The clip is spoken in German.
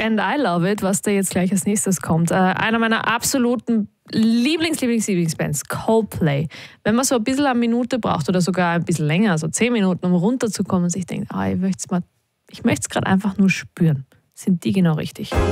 and I love it, was da jetzt gleich als nächstes kommt. Einer meiner absoluten Lieblingsbands, Coldplay. Wenn man so ein bisschen eine Minute braucht oder sogar ein bisschen länger, so 10 Minuten, um runterzukommen und sich denkt, ich möchte es gerade einfach nur spüren, sind die genau richtig.